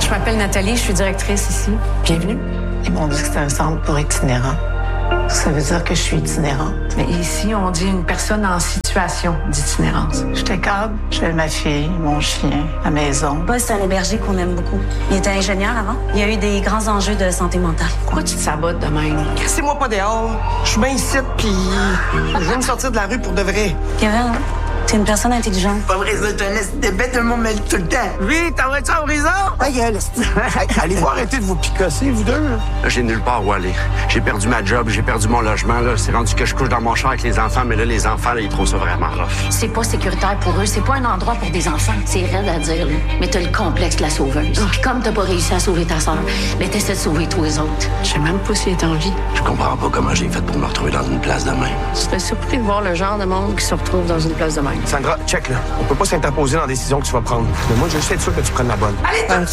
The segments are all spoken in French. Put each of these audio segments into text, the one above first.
Je m'appelle Nathalie, je suis directrice ici. Bienvenue. Ils m'ont dit que c'était un centre pour itinérants. Ça veut dire que je suis itinérante. Mais ici, on dit une personne en situation d'itinérance. J'étais cadre, j'avais ma fille, mon chien, la maison. Paul, c'est un hébergé qu'on aime beaucoup. Il était ingénieur avant. Il y a eu des grands enjeux de santé mentale. Pourquoi tu te sabotes de même? Crissez-moi pas dehors. Je suis bien ici, puis je viens de sortir de la rue pour de vrai. Kevin, t'es une personne intelligente. Pas vrai, ça, t'es un esti de bête, tout le monde me le dit tout le temps. Oui, t'envoies-tu en prison? Ta gueule, allez-vous arrêter de vous picosser, vous deux? Là, j'ai nulle part où aller. J'ai perdu ma job, j'ai perdu mon logement. Là, c'est rendu que je couche dans mon char avec les enfants, mais là, les enfants, là, ils trouvent ça vraiment rough. C'est pas sécuritaire pour eux, c'est pas un endroit pour des enfants. C'est raide à dire, là. Mais t'as le complexe de la sauveuse. Puis comme t'as pas réussi à sauver ta sœur, mais t'essaies de sauver tous les autres. Je sais même pas s'il est en vie. Je comprends pas comment j'ai fait pour me retrouver dans une place de même. Je serais surpris de voir le genre de monde qui se retrouve dans une place de même. Sandra, check, là. On peut pas s'interposer dans la décision que tu vas prendre. Mais moi, je suis sûr que tu prennes la bonne. Je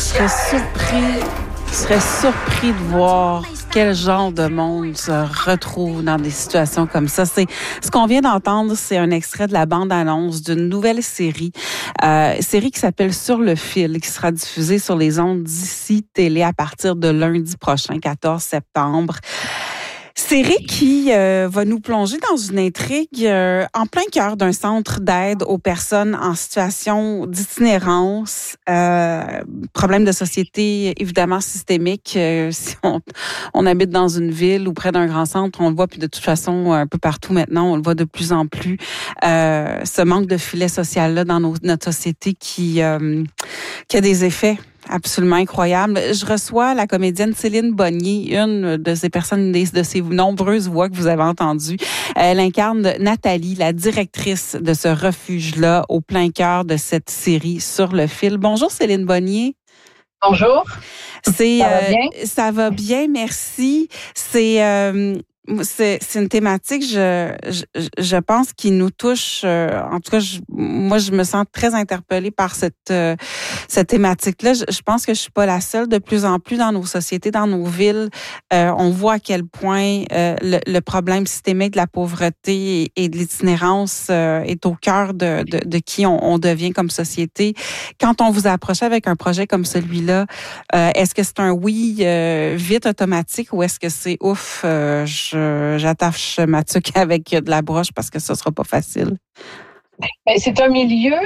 serais surpris de voir quel genre de monde se retrouve dans des situations comme ça. C'est ce qu'on vient d'entendre, c'est un extrait de la bande-annonce d'une nouvelle série qui s'appelle Sur le fil, qui sera diffusée sur les ondes d'ici Télé à partir de lundi prochain, 14 septembre. Série qui va nous plonger dans une intrigue en plein cœur d'un centre d'aide aux personnes en situation d'itinérance, problème de société évidemment systémique. Si on habite dans une ville ou près d'un grand centre, on le voit, puis de toute façon un peu partout maintenant, on le voit de plus en plus. Ce manque de filet social-là dans notre société qui a des effets absolument incroyable. Je reçois la comédienne Céline Bonnier, une de ces personnes, de ces nombreuses voix que vous avez entendues. Elle incarne Nathalie, la directrice de ce refuge-là, au plein cœur de cette série Sur le fil. Bonjour Céline Bonnier. Bonjour. Ça va bien? Ça va bien, merci. C'est une thématique, je pense, qui nous touche. En tout cas, moi, je me sens très interpellée par cette thématique-là. Je pense que je suis pas la seule. De plus en plus dans nos sociétés, dans nos villes, on voit à quel point le problème systémique de la pauvreté et de l'itinérance est au cœur de qui on devient comme société. Quand on vous approche avec un projet comme celui-là, est-ce que c'est un oui vite automatique ou est-ce que c'est ouf, j'attache ma tuque avec de la broche parce que ce sera pas facile? C'est un milieu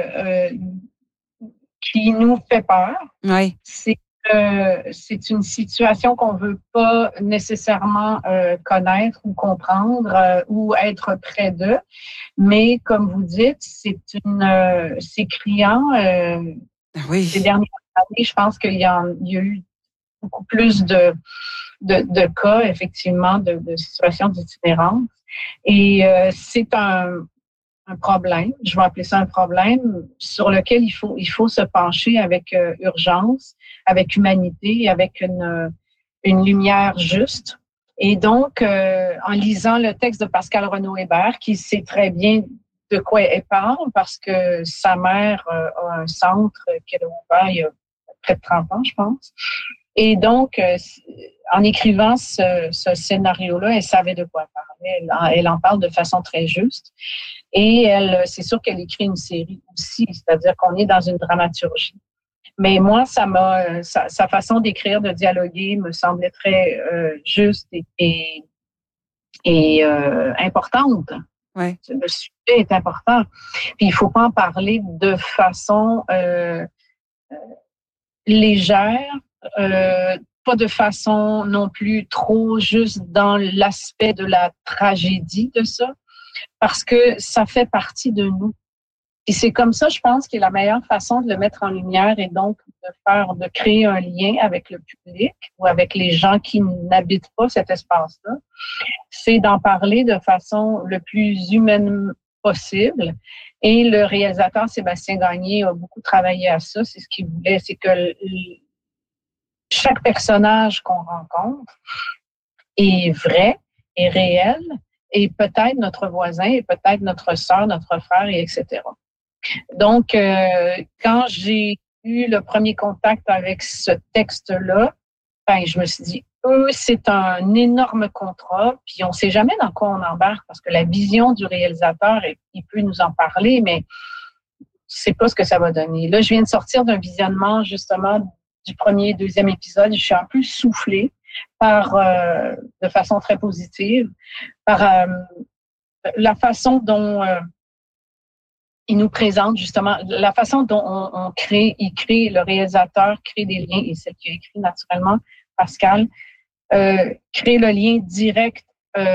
qui nous fait peur. Oui. C'est une situation qu'on veut pas nécessairement connaître ou comprendre ou être près d'eux. Mais comme vous dites, c'est criant. Oui. Ces dernières années, je pense qu'il y a eu beaucoup plus de cas, effectivement, de situations d'itinérance. Et c'est un problème, je vais appeler ça un problème, sur lequel il faut se pencher avec urgence, avec humanité, avec une lumière juste. Et donc, en lisant le texte de Pascal Renaud-Hébert, qui sait très bien de quoi elle parle, parce que sa mère a un centre qu'elle a ouvert il y a près de 30 ans, je pense. Et donc, en écrivant ce scénario-là, elle savait de quoi elle parlait. Elle en parle de façon très juste. Et c'est sûr qu'elle écrit une série aussi, c'est-à-dire qu'on est dans une dramaturgie. Mais moi, sa façon d'écrire, de dialoguer me semblait très juste et importante. Ouais. Le sujet est important. Puis il faut pas en parler de façon légère. Pas de façon non plus trop juste dans l'aspect de la tragédie de ça, parce que ça fait partie de nous. Et c'est comme ça, je pense, que la meilleure façon de le mettre en lumière et donc de créer un lien avec le public ou avec les gens qui n'habitent pas cet espace-là, c'est d'en parler de façon le plus humaine possible. Et le réalisateur Sébastien Gagné a beaucoup travaillé à ça. C'est ce qu'il voulait, c'est que chaque personnage qu'on rencontre est vrai, est réel, et peut-être notre voisin, et peut-être notre sœur, notre frère, et etc. Donc, quand j'ai eu le premier contact avec ce texte-là, je me suis dit, c'est un énorme contrat, puis on ne sait jamais dans quoi on embarque, parce que la vision du réalisateur, il peut nous en parler, mais je ne sais pas ce que ça va donner. Là, je viens de sortir d'un visionnement, justement, du premier et deuxième épisode, je suis un peu soufflée de façon très positive, par la façon dont il nous présente justement, la façon dont le réalisateur crée des liens, et celle qui a écrit naturellement, Pascal, crée le lien direct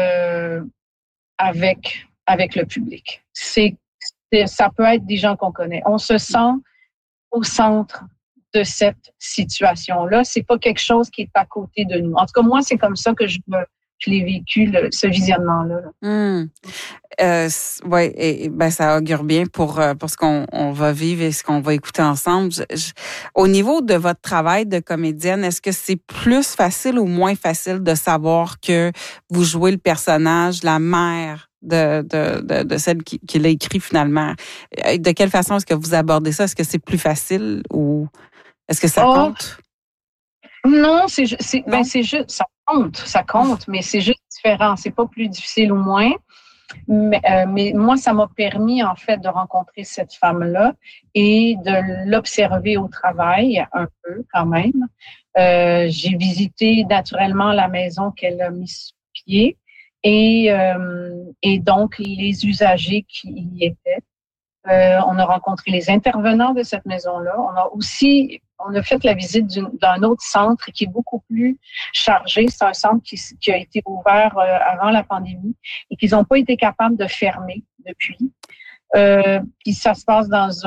avec le public. Ça peut être des gens qu'on connaît. On se sent au centre de cette situation-là. C'est pas quelque chose qui est à côté de nous. En tout cas, moi, c'est comme ça que je l'ai vécu, ce visionnement-là. Oui, et ça augure bien pour ce qu'on va vivre et ce qu'on va écouter ensemble. Au niveau de votre travail de comédienne, est-ce que c'est plus facile ou moins facile de savoir que vous jouez le personnage, la mère de celle qui l'a écrit finalement? De quelle façon est-ce que vous abordez ça? Est-ce que c'est plus facile ou est-ce que ça compte? Non, c'est juste, ça compte, mais c'est juste différent. C'est pas plus difficile ou moins. Mais moi, ça m'a permis, en fait, de rencontrer cette femme-là et de l'observer au travail, un peu quand même. J'ai visité naturellement la maison qu'elle a mis sur pied et donc les usagers qui y étaient. On a rencontré les intervenants de cette maison-là. On a fait la visite d'un autre centre qui est beaucoup plus chargé. C'est un centre qui a été ouvert avant la pandémie et qu'ils n'ont pas été capables de fermer depuis. Puis ça se passe dans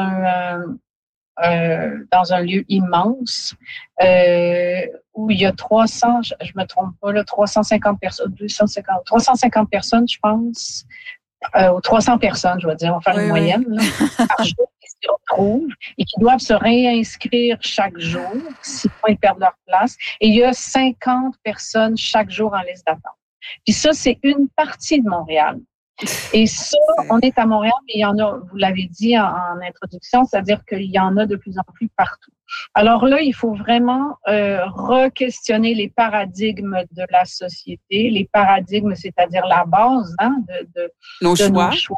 un lieu immense où il y a 300, je me trompe pas, là, 350 personnes, 350 personnes, je pense. 300 personnes, je vais dire, on va faire une moyenne, là, par jour qui se retrouvent et qui doivent se réinscrire chaque jour, sinon ils perdent leur place. Et il y a 50 personnes chaque jour en liste d'attente. Puis ça, c'est une partie de Montréal. Et ça, on est à Montréal, mais il y en a, vous l'avez dit en introduction, c'est-à-dire qu'il y en a de plus en plus partout. Alors là, il faut vraiment re-questionner les paradigmes de la société, les paradigmes, c'est-à-dire la base de nos choix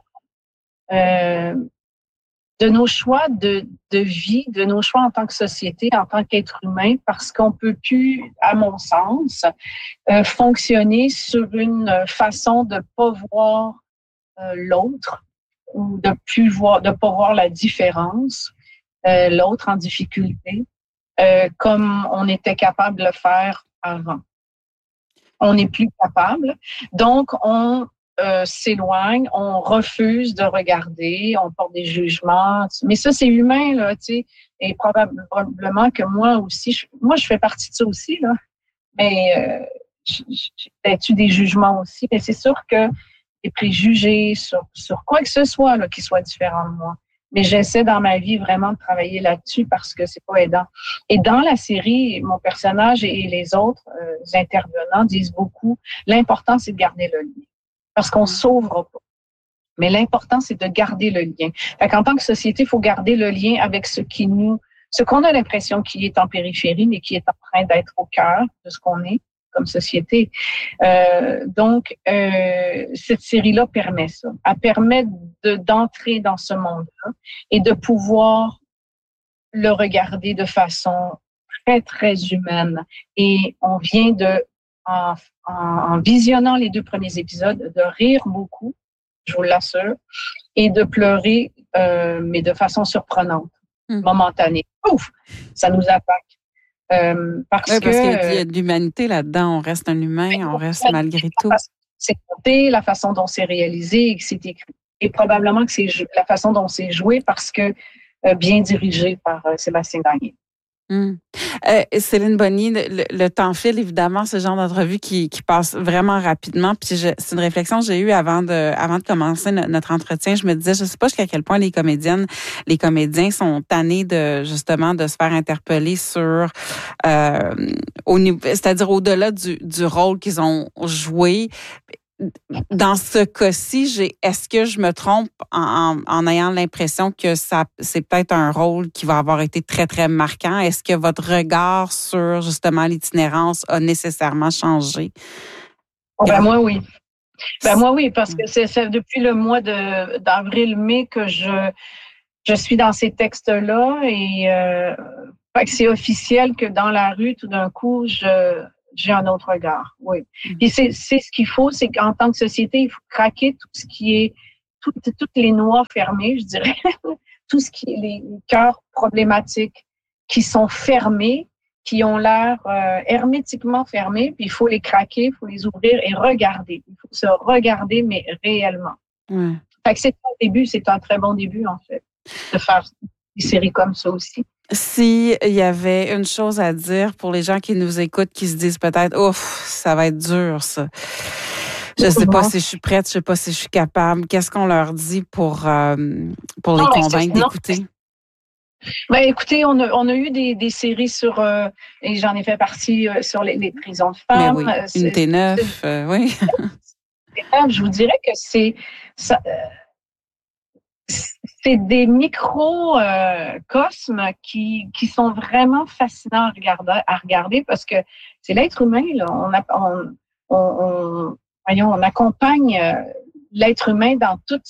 de vie, de nos choix en tant que société, en tant qu'être humain, parce qu'on peut plus, à mon sens, fonctionner sur une façon de pas voir l'autre ou de pas voir la différence, l'autre en difficulté, comme on était capable de le faire avant. On n'est plus capable, donc on s'éloigne, on refuse de regarder, on porte des jugements. Mais ça, c'est humain, là, tu sais. Et probablement que moi aussi, je fais partie de ça aussi, là. Mais j'ai peut-être eu des jugements aussi. Mais c'est sûr que des préjugés sur quoi que ce soit là, qui soit différent de moi. Mais j'essaie dans ma vie vraiment de travailler là-dessus parce que c'est pas aidant. Et dans la série, mon personnage et les autres intervenants disent beaucoup, l'important, c'est de garder le lien. Parce qu'on ne sauvera pas. Mais l'important, c'est de garder le lien. Fait qu'en tant que société, il faut garder le lien avec ce qu'on a l'impression qui est en périphérie, mais qui est en train d'être au cœur de ce qu'on est comme société. Donc, cette série-là permet ça. Elle permet d'entrer dans ce monde-là et de pouvoir le regarder de façon très, très humaine. Et on vient en visionnant les 2 premiers épisodes, de rire beaucoup, je vous l'assure, et de pleurer, mais de façon surprenante, momentanée. Ouf! Ça nous attaque. Parce qu'il y a de l'humanité là-dedans. On reste un humain, on reste malgré tout. C'est compté, la façon dont c'est réalisé et que c'est écrit. Et probablement que c'est la façon dont c'est joué parce que bien dirigé par Sébastien Gagné. Céline Bonnier, le temps file, évidemment, ce genre d'entrevue qui passe vraiment rapidement. Puis c'est une réflexion que j'ai eue avant de commencer notre entretien. Je me disais, je sais pas jusqu'à quel point les comédiens sont tannés de se faire interpeller sur c'est-à-dire au-delà du rôle qu'ils ont joué. Dans ce cas-ci, est-ce que je me trompe en ayant l'impression que c'est peut-être un rôle qui va avoir été très, très marquant? Est-ce que votre regard sur, justement, l'itinérance a nécessairement changé? Moi, oui. Moi, oui, parce que c'est depuis le mois d'avril-mai que je suis dans ces textes-là et Fait que c'est officiel que dans la rue, tout d'un coup, j'ai un autre regard. Oui. Puis c'est ce qu'il faut, c'est qu'en tant que société, il faut craquer tout ce qui est toutes les noix fermées, je dirais, tout ce qui est les cœurs problématiques qui sont fermés, qui ont l'air hermétiquement fermés, puis il faut les craquer, il faut les ouvrir et regarder. Il faut se regarder, mais réellement. Fait que c'est un très bon début, en fait, de faire des séries comme ça aussi. S'il y avait une chose à dire pour les gens qui nous écoutent, qui se disent peut-être, ouf, ça va être dur, ça. Je sais pas si je suis prête, je sais pas si je suis capable. Qu'est-ce qu'on leur dit pour les convaincre d'écouter? Ben, écoutez, on a eu des séries sur, et j'en ai fait partie, sur les prisons de femmes. Mais oui, Unité 9, oui. Je vous dirais que c'est des microcosmes qui sont vraiment fascinants à regarder parce que c'est l'être humain, là. On accompagne l'être humain dans toutes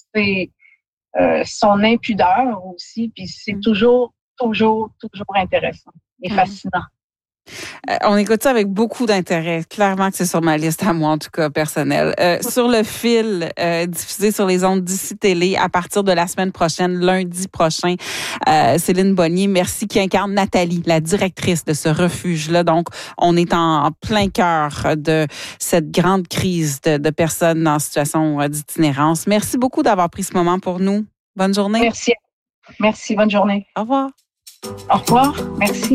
son impudeur aussi, puis c'est toujours intéressant et fascinant. On écoute ça avec beaucoup d'intérêt. Clairement que c'est sur ma liste à moi, en tout cas, personnelle. Sur le fil, diffusé sur les ondes d'ici Télé à partir de la semaine prochaine, lundi prochain. Céline Bonnier, merci, qui incarne Nathalie, la directrice de ce refuge-là. Donc, on est en plein cœur de cette grande crise de personnes en situation d'itinérance. Merci beaucoup d'avoir pris ce moment pour nous. Bonne journée. Merci, bonne journée. Au revoir. Au revoir, merci.